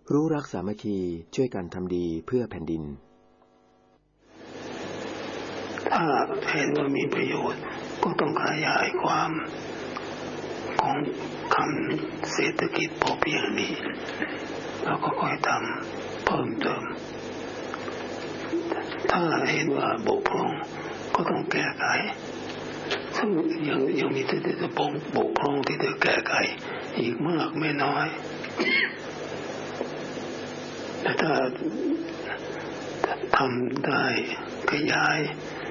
รู้รักสามัคคีช่วยกันทำดีเพื่อแผ่นดินถ้าเห็นว่ามีประโยชน์ก็ต้องขยายความของคำเศรษฐกิจพอเพียงนี้แล้วก็ค่อยทำเพิ่มเติมถ้าเห็นว่าบกพร่องก็ต้องแก้ไขซึ่งยังมีที่จะบกพร่องที่จะแก้ไขอีกมากไม่น้อยแต่ถ้าทำได้ขยาย